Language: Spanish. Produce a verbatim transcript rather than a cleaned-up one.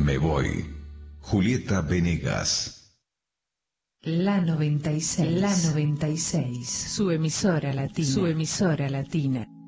Me voy. Julieta Venegas. La noventa y seis. La noventa y seis. Su emisora latina. Su emisora latina.